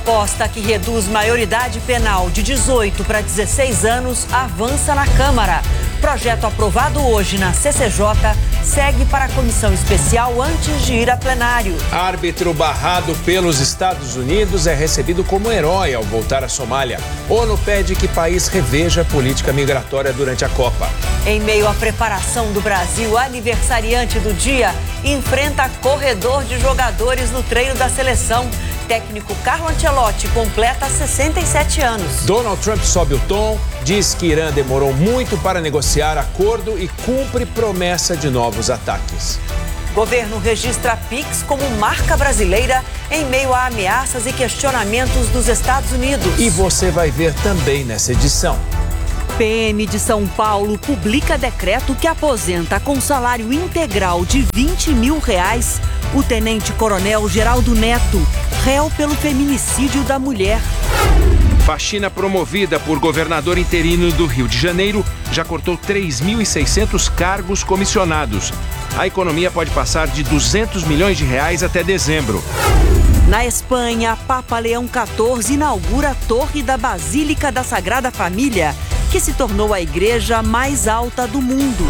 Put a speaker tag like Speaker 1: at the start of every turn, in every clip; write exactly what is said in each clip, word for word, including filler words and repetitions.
Speaker 1: Proposta que reduz maioridade penal de dezoito para dezesseis anos avança na Câmara. Projeto aprovado hoje na C C J segue para a comissão especial antes de ir a plenário.
Speaker 2: Árbitro barrado pelos Estados Unidos é recebido como herói ao voltar à Somália. ONU pede que país reveja a política migratória durante a Copa.
Speaker 1: Em meio à preparação do Brasil, aniversariante do dia enfrenta corredor de jogadores no treino da seleção. Técnico Carlo Ancelotti completa sessenta e sete anos.
Speaker 2: Donald Trump sobe o tom, diz que Irã demorou muito para negociar acordo e cumpre promessa de novos ataques.
Speaker 1: Governo registra Pix como marca brasileira em meio a ameaças e questionamentos dos Estados Unidos.
Speaker 2: E você vai ver também nessa edição.
Speaker 1: P M de São Paulo publica decreto que aposenta com salário integral de vinte mil reais o tenente-coronel Geraldo Neto, réu pelo feminicídio da mulher.
Speaker 3: Faxina promovida por governador interino do Rio de Janeiro já cortou três mil e seiscentos cargos comissionados. A economia pode passar de duzentos milhões de reais até dezembro.
Speaker 1: Na Espanha, Papa Leão quatorze inaugura a Torre da Basílica da Sagrada Família, que se tornou a igreja mais alta do mundo.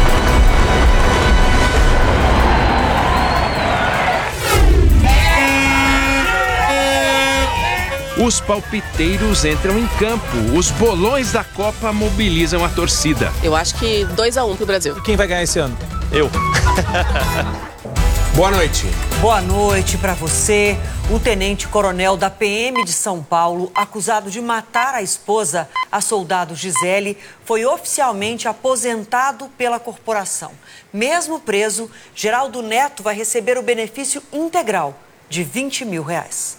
Speaker 3: Os palpiteiros entram em campo. Os bolões da Copa mobilizam a torcida.
Speaker 4: Eu acho que dois a um pro Brasil.
Speaker 2: Quem vai ganhar esse ano? Eu. Boa noite.
Speaker 1: Boa noite para você. O tenente-coronel da P M de São Paulo, acusado de matar a esposa, a soldado Gisele, foi oficialmente aposentado pela corporação. Mesmo preso, Geraldo Neto vai receber o benefício integral de vinte mil reais.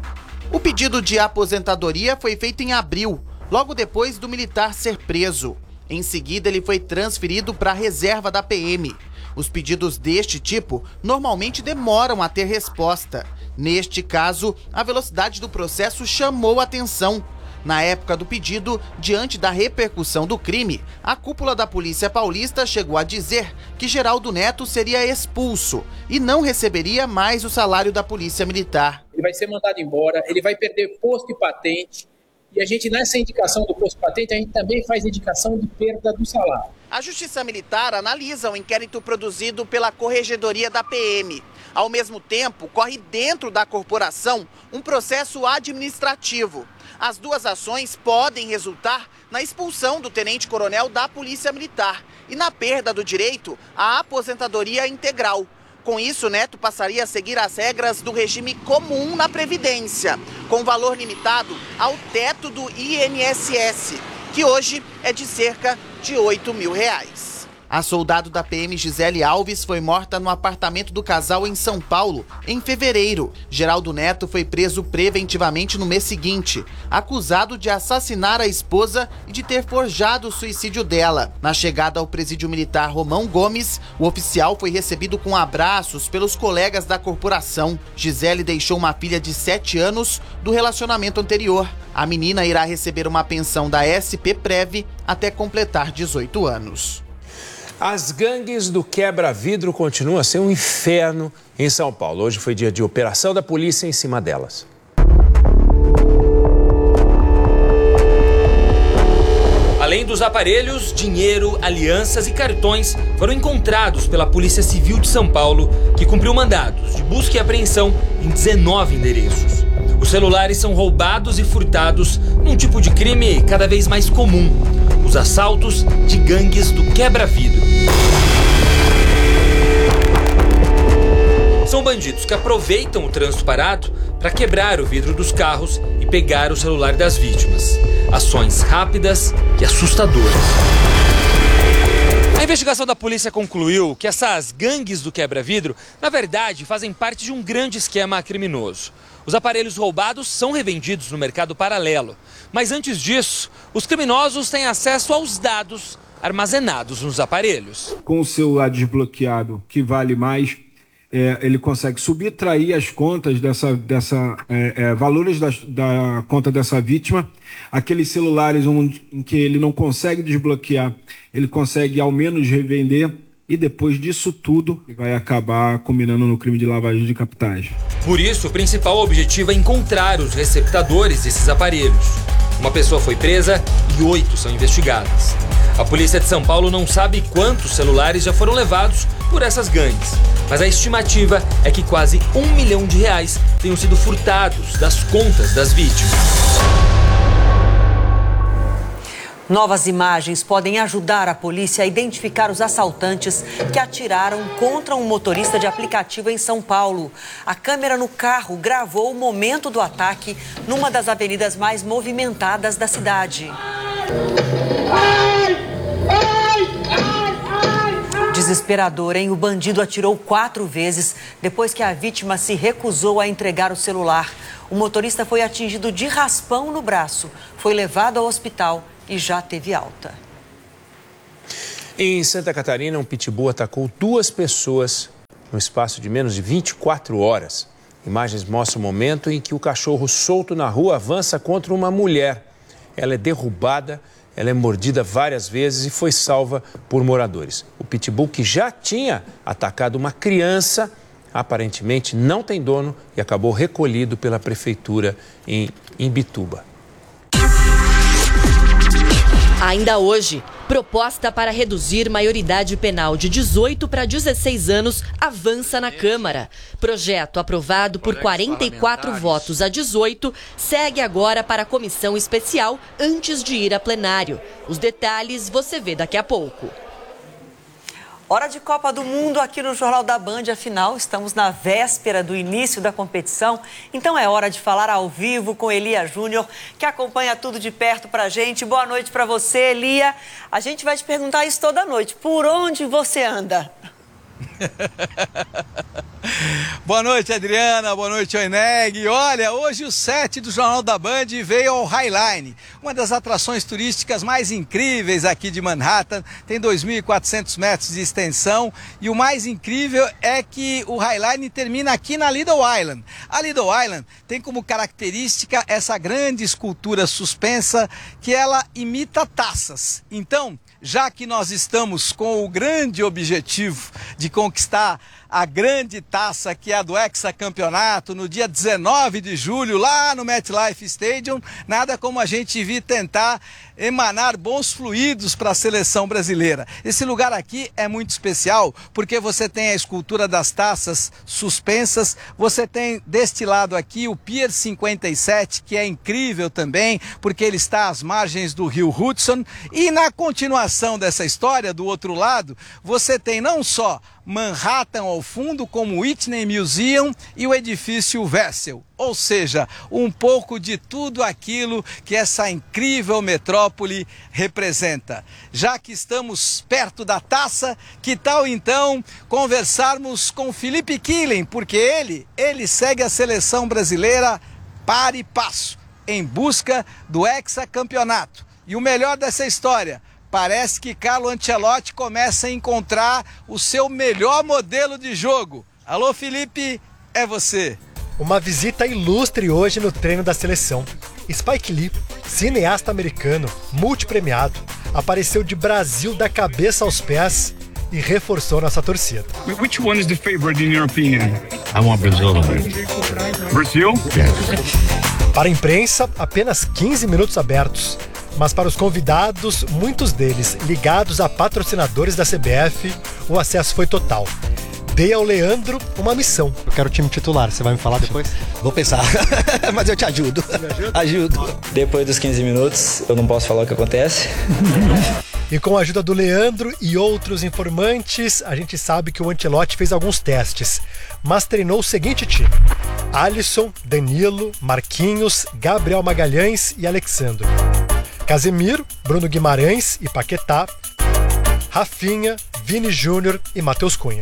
Speaker 5: O pedido de aposentadoria foi feito em abril, logo depois do militar ser preso. Em seguida, ele foi transferido para a reserva da P M. Os pedidos deste tipo normalmente demoram a ter resposta. Neste caso, a velocidade do processo chamou atenção. Na época do pedido, diante da repercussão do crime, a cúpula da Polícia Paulista chegou a dizer que Geraldo Neto seria expulso e não receberia mais o salário da Polícia Militar.
Speaker 6: Ele vai ser mandado embora, ele vai perder posto e patente. E a gente, nessa indicação do posto e patente, a gente também faz indicação de perda do salário.
Speaker 5: A Justiça Militar analisa o inquérito produzido pela Corregedoria da P M. Ao mesmo tempo, corre dentro da corporação um processo administrativo. As duas ações podem resultar na expulsão do tenente-coronel da Polícia Militar e na perda do direito à aposentadoria integral. Com isso, Neto passaria a seguir as regras do regime comum na Previdência, com valor limitado ao teto do I N S S, que hoje é de cerca de oito mil reais. A soldado da P M Gisele Alves foi morta no apartamento do casal em São Paulo, em fevereiro. Geraldo Neto foi preso preventivamente no mês seguinte, acusado de assassinar a esposa e de ter forjado o suicídio dela. Na chegada ao presídio militar Romão Gomes, o oficial foi recebido com abraços pelos colegas da corporação. Gisele deixou uma filha de sete anos do relacionamento anterior. A menina irá receber uma pensão da S P Prev até completar dezoito anos.
Speaker 2: As gangues do quebra-vidro continuam a ser um inferno em São Paulo. Hoje foi dia de operação da polícia em cima delas.
Speaker 7: Além dos aparelhos, dinheiro, alianças e cartões foram encontrados pela Polícia Civil de São Paulo, que cumpriu mandados de busca e apreensão em dezenove endereços. Os celulares são roubados e furtados num tipo de crime cada vez mais comum: os assaltos de gangues do quebra-vidro. São bandidos que aproveitam o trânsito parado para quebrar o vidro dos carros e pegar o celular das vítimas. Ações rápidas e assustadoras. A investigação da polícia concluiu que essas gangues do quebra-vidro, na verdade, fazem parte de um grande esquema criminoso. Os aparelhos roubados são revendidos no mercado paralelo. Mas antes disso, os criminosos têm acesso aos dados armazenados nos aparelhos.
Speaker 8: Com o celular desbloqueado, que vale mais, é, ele consegue subtrair as contas dessa, dessa é, é, valores da, da conta dessa vítima. Aqueles celulares onde, em que ele não consegue desbloquear, ele consegue ao menos revender e depois disso tudo vai acabar culminando no crime de lavagem de capitais.
Speaker 7: Por isso, o principal objetivo é encontrar os receptadores desses aparelhos. Uma pessoa foi presa e oito são investigadas. A polícia de São Paulo não sabe quantos celulares já foram levados por essas gangues, mas a estimativa é que quase um milhão de reais tenham sido furtados das contas das vítimas.
Speaker 1: Novas imagens podem ajudar a polícia a identificar os assaltantes que atiraram contra um motorista de aplicativo em São Paulo. A câmera no carro gravou o momento do ataque numa das avenidas mais movimentadas da cidade. Desesperador, hein? O bandido atirou quatro vezes depois que a vítima se recusou a entregar o celular. O motorista foi atingido de raspão no braço, foi levado ao hospital e já teve alta.
Speaker 2: Em Santa Catarina, um pitbull atacou duas pessoas no espaço de menos de vinte e quatro horas. Imagens mostram o momento em que o cachorro solto na rua avança contra uma mulher. Ela é derrubada, ela é mordida várias vezes e foi salva por moradores. O pitbull, que já tinha atacado uma criança, aparentemente não tem dono e acabou recolhido pela prefeitura em Imbituba.
Speaker 9: Ainda hoje, proposta para reduzir maioridade penal de dezoito para dezesseis anos avança na Câmara. Projeto aprovado por quarenta e quatro votos a dezoito segue agora para a comissão especial antes de ir a plenário. Os detalhes você vê daqui a pouco.
Speaker 1: Hora de Copa do Mundo aqui no Jornal da Band, afinal, estamos na véspera do início da competição, então é hora de falar ao vivo com Elia Júnior, que acompanha tudo de perto pra gente. Boa noite pra você, Elia. A gente vai te perguntar isso toda noite, por onde você anda?
Speaker 10: Boa noite, Adriana. Boa noite, Oineg. Olha, hoje o set do Jornal da Band veio ao Highline, uma das atrações turísticas mais incríveis aqui de Manhattan. Tem dois mil e quatrocentos metros de extensão e o mais incrível é que o Highline termina aqui na Lido Island. A Lido Island tem como característica essa grande escultura suspensa que ela imita taças. Então, já que nós estamos com o grande objetivo de conquistar a grande taça que é a do hexacampeonato no dia dezenove de julho lá no MetLife Stadium, nada como a gente vir tentar emanar bons fluidos para a seleção brasileira. Esse lugar aqui é muito especial porque você tem a escultura das taças suspensas, você tem deste lado aqui o Pier cinquenta e sete, que é incrível também porque ele está às margens do rio Hudson, e na continuação dessa história, do outro lado, você tem não só Manhattan ao fundo, como o Whitney Museum e o edifício Vessel. Ou seja, um pouco de tudo aquilo que essa incrível metrópole representa. Já que estamos perto da taça, que tal então conversarmos com Felipe Killen, porque ele, ele segue a seleção brasileira para e passo, em busca do hexacampeonato. E o melhor dessa história, parece que Carlo Ancelotti começa a encontrar o seu melhor modelo de jogo. Alô, Felipe, é você.
Speaker 11: Uma visita ilustre hoje no treino da seleção. Spike Lee, cineasta americano, multipremiado, apareceu de Brasil da cabeça aos pés e reforçou nossa torcida.
Speaker 12: Which one is the favorite in your opinion? I want Brazil to win. Brazil?
Speaker 11: Yes. Para a imprensa, apenas quinze minutos abertos. Mas para os convidados, muitos deles ligados a patrocinadores da C B F, o acesso foi total. Dei ao Leandro uma missão. Eu quero o time titular, você vai me falar depois?
Speaker 13: Vou pensar, mas eu te ajudo.
Speaker 11: Você me ajuda?
Speaker 13: Ajudo. Depois dos quinze minutos, eu não posso falar o que acontece.
Speaker 11: E com a ajuda do Leandro e outros informantes, a gente sabe que o Ancelotti fez alguns testes, mas treinou o seguinte time: Alisson, Danilo, Marquinhos, Gabriel Magalhães e Alexandro. Casemiro, Bruno Guimarães e Paquetá, Rafinha, Vini Júnior e Matheus Cunha.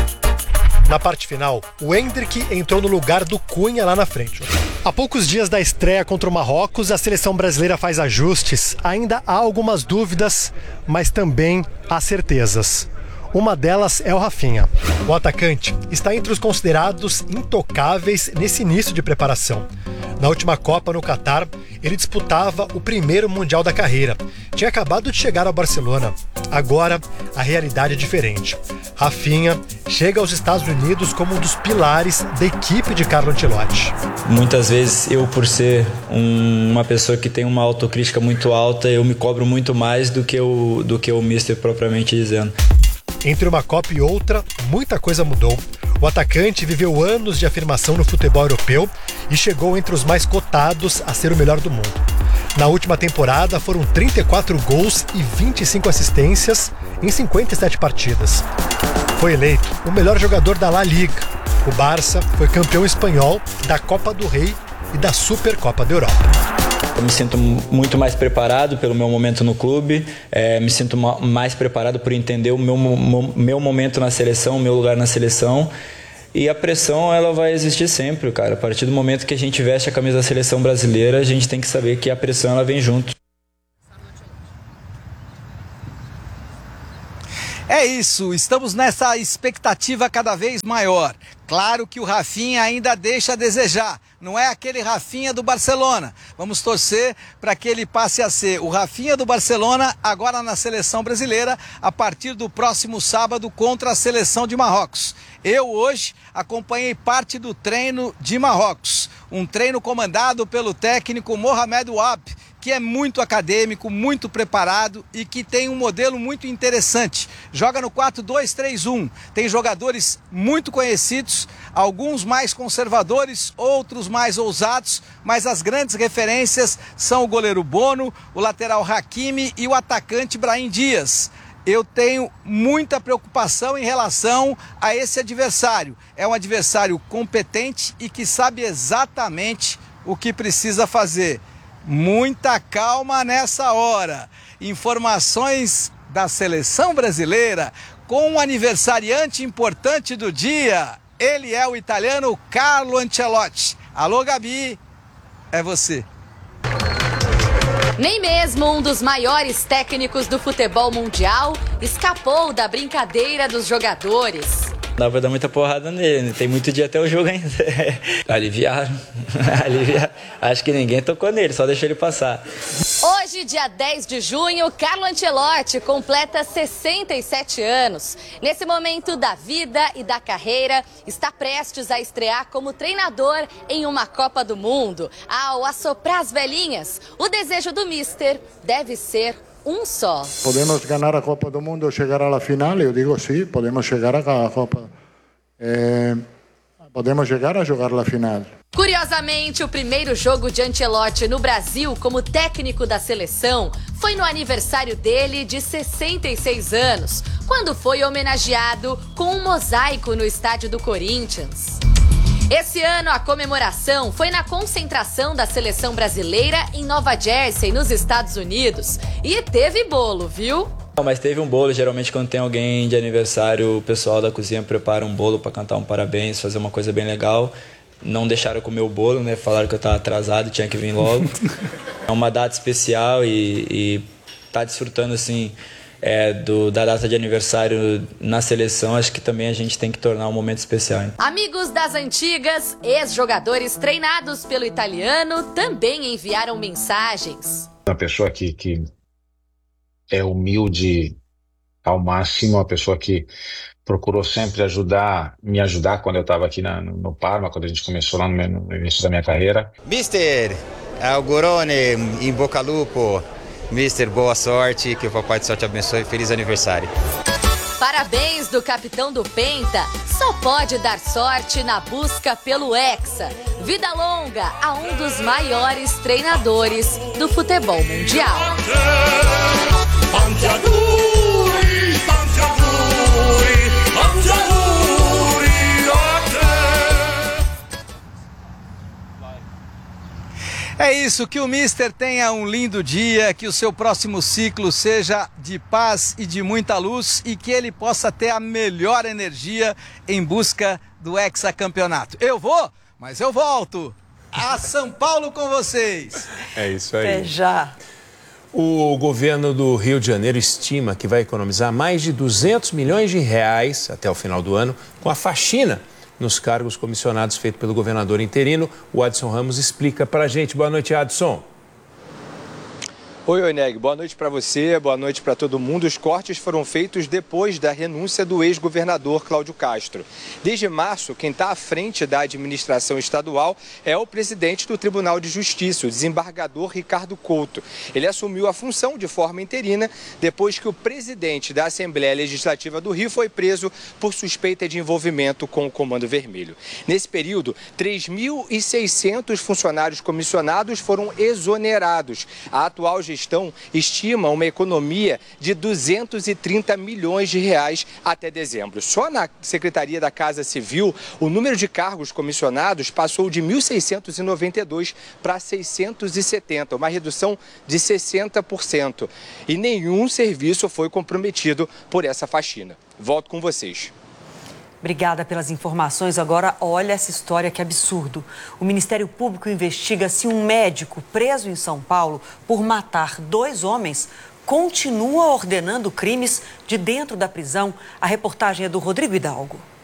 Speaker 11: Na parte final, o Endrick entrou no lugar do Cunha lá na frente. Há poucos dias da estreia contra o Marrocos, a seleção brasileira faz ajustes. Ainda há algumas dúvidas, mas também há certezas. Uma delas é o Rafinha. O atacante está entre os considerados intocáveis nesse início de preparação. Na última Copa no Catar, ele disputava o primeiro Mundial da carreira. Tinha acabado de chegar ao Barcelona. Agora, a realidade é diferente. Rafinha chega aos Estados Unidos como um dos pilares da equipe de Carlo Ancelotti.
Speaker 13: Muitas vezes eu, por ser um, uma pessoa que tem uma autocrítica muito alta, eu me cobro muito mais do que o, do que o mister propriamente dizendo.
Speaker 11: Entre uma Copa e outra, muita coisa mudou. O atacante viveu anos de afirmação no futebol europeu e chegou entre os mais cotados a ser o melhor do mundo. Na última temporada foram trinta e quatro gols e vinte e cinco assistências em cinquenta e sete partidas. Foi eleito o melhor jogador da La Liga. O Barça foi campeão espanhol da Copa do Rei e da Supercopa da Europa.
Speaker 13: Eu me sinto muito mais preparado pelo meu momento no clube, é, me sinto mais preparado por entender o meu, meu momento na seleção, o meu lugar na seleção. E a pressão, ela vai existir sempre, cara. A partir do momento que a gente veste a camisa da seleção brasileira, a gente tem que saber que a pressão, ela vem junto.
Speaker 10: É isso, estamos nessa expectativa cada vez maior. Claro que o Rafinha ainda deixa a desejar, não é aquele Rafinha do Barcelona. Vamos torcer para que ele passe a ser o Rafinha do Barcelona agora na seleção brasileira, a partir do próximo sábado contra a seleção de Marrocos. Eu hoje acompanhei parte do treino de Marrocos, um treino comandado pelo técnico Mohamed Ouab, que é muito acadêmico, muito preparado e que tem um modelo muito interessante. Joga no quatro dois três um, tem jogadores muito conhecidos, alguns mais conservadores, outros mais ousados, mas as grandes referências são o goleiro Bono, o lateral Hakimi e o atacante Brahim Dias. Eu tenho muita preocupação em relação a esse adversário. É um adversário competente e que sabe exatamente o que precisa fazer. Muita calma nessa hora. Informações da seleção brasileira com um aniversariante importante do dia. Ele é o italiano Carlo Ancelotti. Alô, Gabi, é você.
Speaker 14: Nem mesmo um dos maiores técnicos do futebol mundial escapou da brincadeira dos jogadores.
Speaker 13: Dá pra dar muita porrada nele, tem muito dia até o jogo ainda. Aliviaram, aliviaram. Acho que ninguém tocou nele, só deixou ele passar.
Speaker 14: Hoje, dia dez de junho, Carlo Ancelotti completa sessenta e sete anos. Nesse momento da vida e da carreira, está prestes a estrear como treinador em uma Copa do Mundo. Ao assoprar as velhinhas, o desejo do mister deve ser um só.
Speaker 15: Podemos ganhar a Copa do Mundo, chegar à final? Eu digo sim, podemos chegar à Copa. É, podemos chegar a jogar a final.
Speaker 14: Curiosamente, o primeiro jogo de Ancelotti no Brasil como técnico da seleção foi no aniversário dele de sessenta e seis anos, quando foi homenageado com um mosaico no estádio do Corinthians. Esse ano, a comemoração foi na concentração da seleção brasileira em Nova Jersey, nos Estados Unidos. E teve bolo, viu?
Speaker 13: Não, mas teve um bolo. Geralmente, quando tem alguém de aniversário, o pessoal da cozinha prepara um bolo para cantar um parabéns, fazer uma coisa bem legal. Não deixaram eu comer o bolo, né? Falaram que eu estava atrasado e tinha que vir logo. É uma data especial e, e tá desfrutando, assim... É, do, da data de aniversário na seleção, acho que também a gente tem que tornar um momento especial. Hein?
Speaker 14: Amigos das antigas, ex-jogadores treinados pelo italiano também enviaram mensagens.
Speaker 12: Uma pessoa que, que é humilde ao máximo, uma pessoa que procurou sempre ajudar, me ajudar quando eu estava aqui na, no, no Parma, quando a gente começou lá no, no início da minha carreira.
Speaker 16: Mister, augurone, in bocca al lupo. Mister, boa sorte, que o Papai do Céu te abençoe e feliz aniversário.
Speaker 14: Parabéns do capitão do Penta, só pode dar sorte na busca pelo Hexa. Vida longa a um dos maiores treinadores do futebol mundial.
Speaker 10: É isso, que o mister tenha um lindo dia, que o seu próximo ciclo seja de paz e de muita luz e que ele possa ter a melhor energia em busca do hexacampeonato. Eu vou, mas eu volto a São Paulo com vocês.
Speaker 2: É isso aí.
Speaker 1: Até já.
Speaker 2: O governo do Rio de Janeiro estima que vai economizar mais de duzentos milhões de reais até o final do ano com a faxina nos cargos comissionados feito pelo governador interino. O Adson Ramos explica para a gente. Boa noite, Adson.
Speaker 17: Oi, Oineg, boa noite para você, boa noite para todo mundo. Os cortes foram feitos depois da renúncia do ex-governador Cláudio Castro. Desde março, quem está à frente da administração estadual é o presidente do Tribunal de Justiça, o desembargador Ricardo Couto. Ele assumiu a função de forma interina depois que o presidente da Assembleia Legislativa do Rio foi preso por suspeita de envolvimento com o Comando Vermelho. Nesse período, três mil e seiscentos funcionários comissionados foram exonerados. A atual gestão estima uma economia de duzentos e trinta milhões de reais até dezembro. Só na Secretaria da Casa Civil, o número de cargos comissionados passou de mil seiscentos e noventa e dois para seiscentos e setenta, uma redução de sessenta por cento. E nenhum serviço foi comprometido por essa faxina. Volto com vocês.
Speaker 1: Obrigada pelas informações. Agora, olha essa história, que absurdo. O Ministério Público investiga se um médico preso em São Paulo por matar dois homens continua ordenando crimes de dentro da prisão. A reportagem é do Rodrigo Hidalgo.